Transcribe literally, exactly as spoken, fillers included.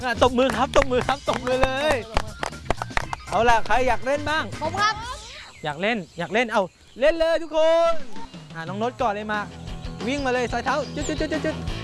ตบมือครับตบมือครับตบมือเลยเอาล่ะใครอยากเล่นบ้างผมครับอยากเล่นอยากเล่นเอาเล่นเลยทุกคนอ่าน้องโน้ตก่อนเลยมาวิ่งมาเลยสายเท้าจุดจุดจุดจุด